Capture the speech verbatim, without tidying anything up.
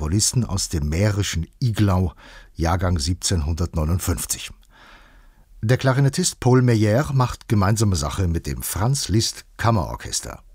Komponisten aus dem mährischen Iglau, Jahrgang siebzehnhundertneunundfünfzig. Der Klarinettist Paul Meyer macht gemeinsame Sache mit dem Franz Liszt Kammerorchester.